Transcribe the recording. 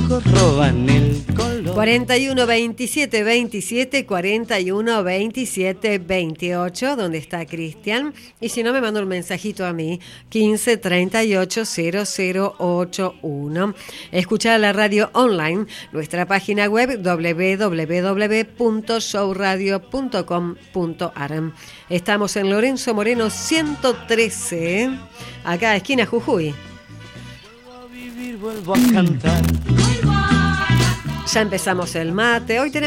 ojos roban el color. 41 27 27 41 27 28, donde está Cristian. Y si no, me manda un mensajito a mí, 15 38 0081. Escuchar la radio online, nuestra página web www.showradio.com.ar. Estamos en Lorenzo Moreno 113, acá esquina Jujuy. Vuelvo a cantar. Ya empezamos el mate. Hoy tenemos